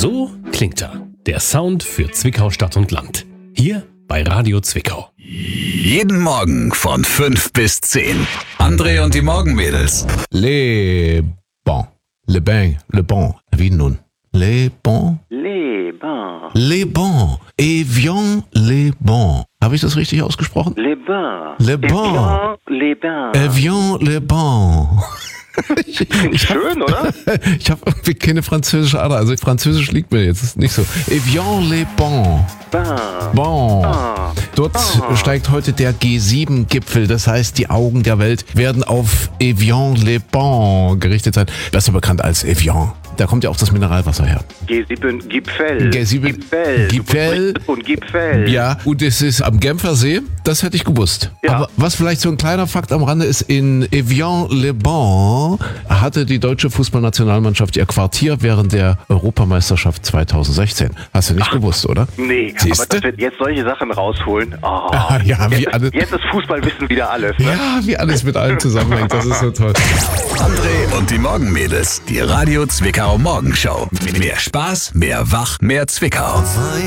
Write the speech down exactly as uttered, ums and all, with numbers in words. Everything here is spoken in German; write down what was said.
So klingt er. Der Sound für Zwickau Stadt und Land. Hier bei Radio Zwickau. Jeden Morgen von fünf bis zehn. André und die Morgenmädels. Les bons. Le bain. Le bon. Wie nun? Les bons. Les bains. Les bons. Et viens les bons. Habe ich das richtig ausgesprochen? Les bains. Les bons. Les bains. Et viens les bons. Ich, ich hab, Schön, oder? Ich habe irgendwie keine französische Ader. Also Französisch liegt mir jetzt nicht so. Et viens les bons. Bain. Bon. Ah. Dort Ah. steigt heute der G sieben Gipfel. Das heißt, die Augen der Welt werden auf Evian les Bons gerichtet sein. Besser bekannt als Evian. Da kommt ja auch das Mineralwasser her. G sieben Gipfel. G sieben Gipfel. Gipfel. Und Gipfel. Ja, und es ist am Genfer See. Das hätte ich gewusst. Ja. Aber was vielleicht so ein kleiner Fakt am Rande ist, in Evian les Bons hatte die deutsche Fußballnationalmannschaft ihr Quartier während der Europameisterschaft zweitausendsechzehn. Hast du nicht gewusst, oder? Nee, Siehste? aber dass wir jetzt solche Sachen rausholen. Oh. Ah, ja, wie jetzt, alles. jetzt ist Fußballwissen wieder alles. Ne? Ja, wie alles mit allem zusammenhängt. Das ist so toll. André und die Morgenmädels. Die Radio Zwickau Morgenshow. Mehr Spaß, mehr Wach, mehr Zwickau.